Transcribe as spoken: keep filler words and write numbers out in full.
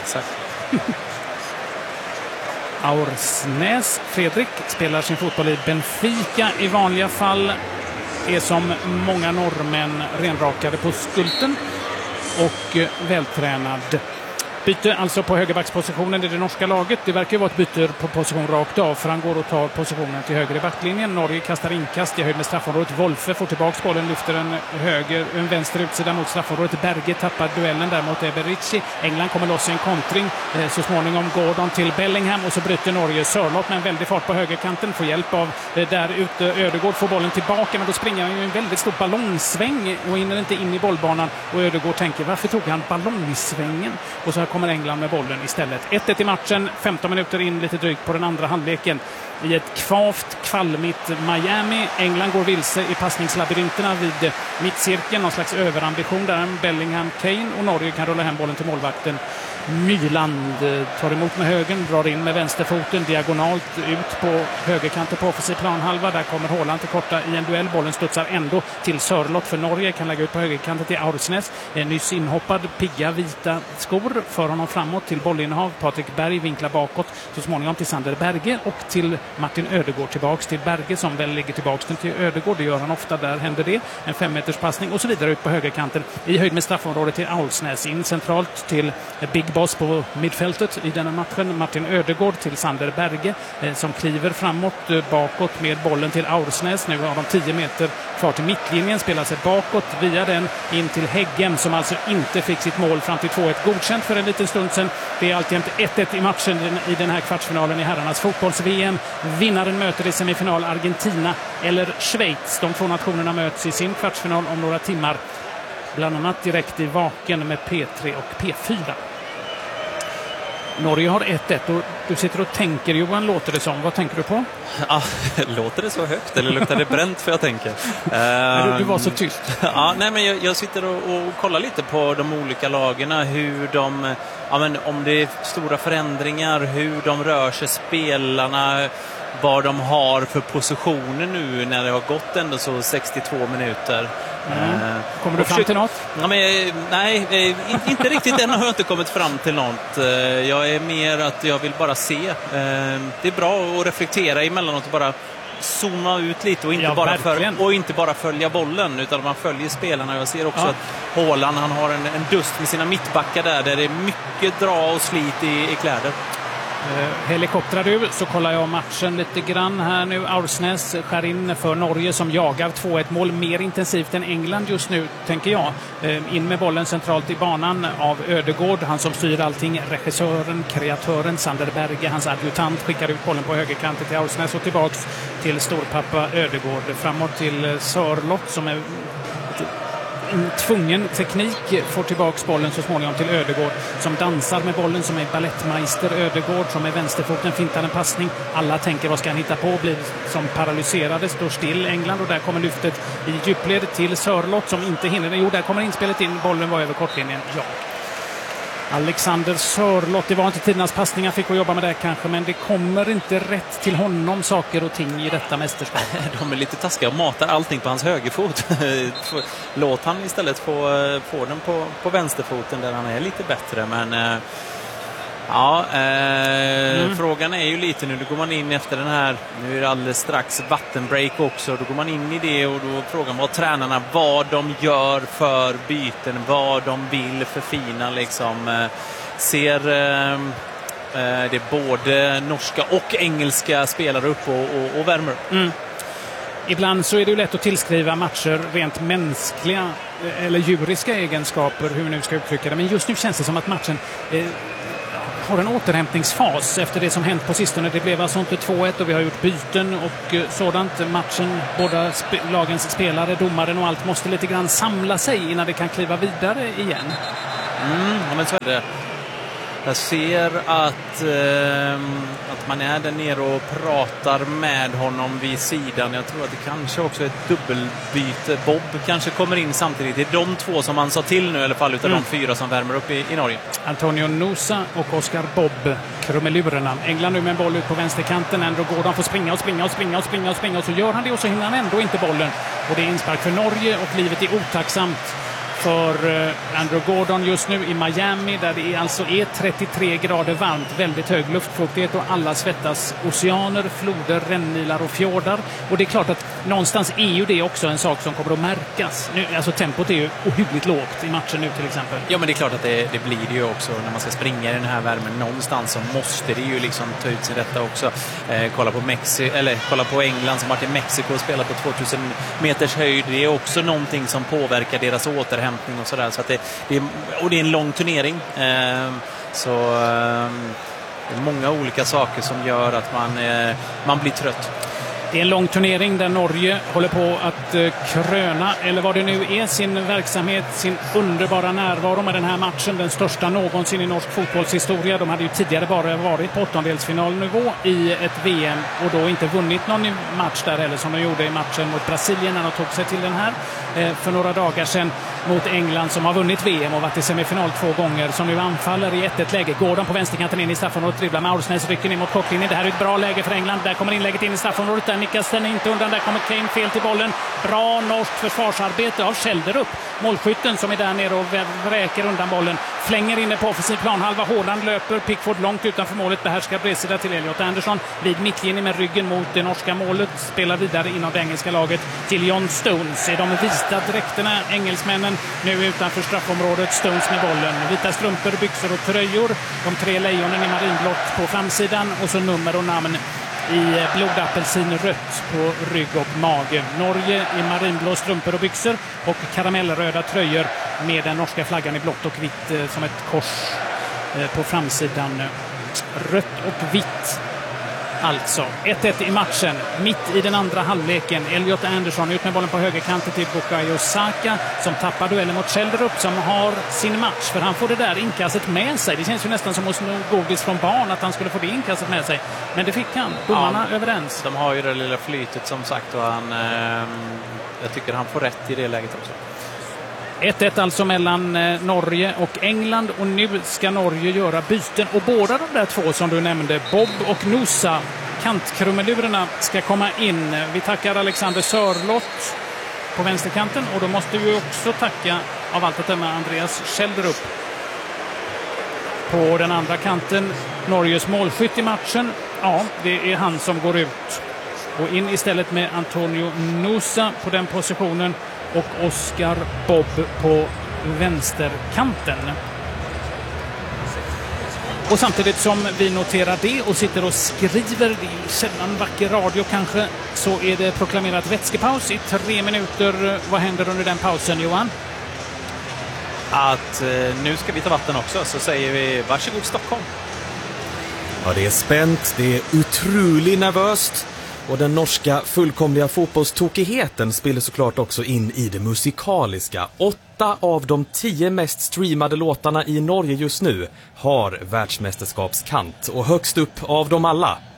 Exakt. Aursnäs Fredrik spelar sin fotboll i Benfica i vanliga fall. Är som många norrmän renrakade på skulten och vältränad. Byte alltså på högerbackspositionen i det norska laget. Det verkar ju vara ett byte på position rakt av, för han går och tar positionen till höger i backlinjen. Norge kastar inkast i höjd med straffområdet. Wolfe får tillbaka bollen, lyfter en höger, en vänster utsida mot straffområdet. Berge tappar duellen där mot Eberici. England kommer loss i en kontring. Så småningom Gordon till Bellingham och så bryter Norge. Sörloth med en väldig fart på högerkanten får hjälp av där ute. Ödegård får bollen tillbaka, men då springer han ju en väldigt stor ballongsväng och hinner inte in i bollbanan. Och Ödegård tänker, varför tog han ballongsvängen? Och så här kommer England med bollen istället. ett ett i matchen, femton minuter in lite drygt på den andra halvleken. I ett kvavt, kvalmigt Miami. England går vilse i passningslabyrinterna vid mittcirkeln. Någon slags överambition där. Bellingham, Kane, och Norge kan rulla hem bollen till målvakten. Myland tar emot med högen, drar in med vänsterfoten diagonalt ut på högerkanten på offensiv planhalva. Där kommer Haaland till korta i en duell. Bollen studsar ändå till Sörloth för Norge. Kan lägga ut på högerkanten till Aursnäs. En nyss inhoppad, pigga, vita skor för honom framåt till bollinnehav. Patrik Berg vinklar bakåt så småningom till Sander Berge och till Martin Ödegård. Tillbaks till Berge som väl ligger tillbaks till Ödegård. Det gör han ofta, där händer det. En femmeters passning och så vidare ut på högerkanten i höjd med straffområdet till Aursnäs. In centralt till Big Boss på mittfältet i denna matchen. Martin Ödegård till Sander Berge eh, som kliver framåt, eh, bakåt med bollen till Aursnäs. Nu har de tio meter kvar till mittlinjen, spelar sig bakåt via den in till Häggen som alltså inte fick sitt mål fram till två ett godkänt för en liten stund sedan. Det är alltjämt ett ett i matchen i den här kvartsfinalen i herrarnas fotbolls-V M. Vinnaren möter i semifinal Argentina eller Schweiz. De två nationerna möts i sin kvartsfinal om några timmar. Bland annat direkt i Vaken med P tre och P fyra. Norge har ett ett och du sitter och tänker, Johan, låter det som. Vad tänker du på? Ja, låter det så högt eller luktar det bränt för jag tänker? Men du, du var så tyst. Ja, nej, men jag, jag sitter och, och kollar lite på de olika lagarna, hur de, ja, men om det är stora förändringar, hur de rör sig, spelarna, vad de har för positioner nu när det har gått ändå så sextiotvå minuter. Mm. Kommer du fram till något? Ja, men, nej, inte riktigt. Än har jag inte kommit fram till något. Jag är mer att jag vill bara se. Det är bra att reflektera emellanåt och bara zooma ut lite och inte, ja, bara, för, och inte bara följa bollen utan man följer spelarna. Jag ser också ja. att Haaland, han har en, en dust med sina mittbackar där där det är mycket dra och slit i, i kläder. Eh, helikoptrar du, så kollar jag matchen lite grann här nu. Aursnäs skär in för Norge som jagar två ett mål mer intensivt än England just nu, tänker jag. Eh, in med bollen centralt i banan av Ödegård, han som styr allting, regissören, kreatören Sander Berge, hans adjutant, skickar ut bollen på högerkanten till Aursnäs och tillbaks till storpappa Ödegård. Framåt till Sörloth som är en tvungen teknik, får tillbaks bollen så småningom till Ödegård som dansar med bollen, som är ballettmeister. Ödegård som är vänsterfoten fintar en passning. Alla tänker vad ska han hitta på, blir som paralyserade, står still England och där kommer lyftet i djupled till Sörloth som inte hinner. Jo, där kommer inspelet in, bollen var över kortlinjen. Ja. Alexander Sörloth, det var inte tidernas passningar, fick att jobba med det kanske, men det kommer inte rätt till honom saker och ting i detta mästerskap. De är lite taskiga och matar allting på hans högerfot. Låt han istället få, få den på, på vänsterfoten där han är lite bättre, men ja, eh, mm. frågan är ju lite nu, då går man in efter den här, nu är det alldeles strax vattenbreak också, då går man in i det och då frågar man vad tränarna, vad de gör för byten, vad de vill förfina liksom. Eh, ser eh, det är både norska och engelska spelare upp och, och, och värmer upp. Mm. Ibland så är det ju lätt att tillskriva matcher rent mänskliga eller djuriska egenskaper, hur vi nu ska uttrycka det, men just nu känns det som att matchen eh, har en återhämtningsfas efter det som hänt på sistone. Det blev alltså inte två ett och vi har gjort byten och sådant. Matchen, båda sp- lagens spelare, domaren och allt måste lite grann samla sig innan det kan kliva vidare igen. Mm, ja, men så är det. Jag ser att, eh, att man är där nere och pratar med honom vid sidan. Jag tror att det kanske också är ett dubbelbyte. Bob kanske kommer in samtidigt. Det är de två som man sa till nu i alla fall utav mm. de fyra som värmer upp i, i Norge. Antonio Nusa och Oscar Bob, krumelurerna. England nu med en boll ut på vänsterkanten. Ändå går de får springa och springa och springa och springa och springa och så gör han det och så hinner han ändå inte bollen. Och det är inspark för Norge och livet är otacksamt för Andrew Gordon just nu i Miami, där det alltså är trettiotre grader varmt, väldigt hög luftfuktighet och alla svettas. Oceaner, floder, rännilar och fjordar. Och det är klart att någonstans är ju det också en sak som kommer att märkas. Nu, alltså tempot är ju ohyggligt lågt i matchen nu till exempel. Ja, men det är klart att det, det blir det ju också när man ska springa i den här värmen. Någonstans så måste det ju liksom ta ut sig detta också. Eh, kolla på Mexi- eller kolla på England som varit i Mexiko och spelat på tvåtusen meters höjd. Det är också någonting som påverkar deras återhämtning och sådär. Så att det, det är, och det är en lång turnering. Eh, så eh, det är många olika saker som gör att man, eh, man blir trött. Det är en lång turnering där Norge håller på att eh, kröna, eller vad det nu är, sin verksamhet, sin underbara närvaro med den här matchen, den största någonsin i norsk fotbollshistoria. De hade ju tidigare bara varit på åttondelsfinalnivå i ett V M och då inte vunnit någon match där heller, som de gjorde i matchen mot Brasilien när de tog sig till den här eh, för några dagar sedan mot England, som har vunnit V M och varit i semifinal två gånger, som nu anfaller i ett ett läge. Gordon på vänsterkanten in i straffområdet, dribblar med Aursnes, rycker in mot kortlinjen. Det här är ett bra läge för England. Där kommer inlägget in i straffområdet. Där nickas den inte undan. Där kommer Kane fel till bollen. Bra norskt försvarsarbete av Schjelderup, målskytten, som är där nere och vräker undan bollen. Flänger inne på offensiv planhalva. Håland löper. Pickford långt utanför målet. Behärskar bredsida till Elliot Anderson vid mittlinjen med ryggen mot det norska målet. Spelar vidare inom det engelska laget till John Stones. Är de vita dräkterna, engelsmännen, nu utanför straffområdet. Stones med bollen. Vita strumpor, byxor och tröjor. De tre lejonen i marinblått på framsidan och så nummer och namn i blodapelsin rött på rygg och mage. Norge i marinblå strumpor och byxor och karamellröda tröjor med den norska flaggan i blått och vitt som ett kors på framsidan. Rött och vitt. Alltså ett ett i matchen. Mitt i den andra halvleken. Elliot Anderson ut med bollen på högerkanten till Bukayo Saka, som tappar duellen mot Schjelderup, som har sin match. För han får det där inkastet med sig. Det känns ju nästan som hos godis från barn att han skulle få det inkastet med sig. Men det fick han. Domarna ja, överens. De har ju det lilla flytet som sagt och han, eh, jag tycker han får rätt i det läget också. ett ett alltså mellan eh, Norge och England, och nu ska Norge göra byten. Och båda de där två som du nämnde, Bob och Nusa, kantkrumelurerna, ska komma in. Vi tackar Alexander Sörlott på vänsterkanten, och då måste vi också tacka av allt att döma Andreas Schjelderup på den andra kanten. Norges målskytt i matchen, ja, det är han som går ut. Och in istället med Antonio Nusa på den positionen och Oscar Bob på vänsterkanten. Och samtidigt som vi noterar det och sitter och skriver, det är sällan vacker radio kanske, så är det proklamerat vätskepaus i tre minuter. Vad händer under den pausen, Johan? Att eh, nu ska vi ta vatten också, så säger vi varsågod Stockholm. Ja, det är spänt, det är otroligt nervöst. Och den norska fullkomliga fotbollstokigheten spelar såklart också in i det musikaliska. Åtta av de tio mest streamade låtarna i Norge just nu har världsmästerskapskant. Och högst upp av dem alla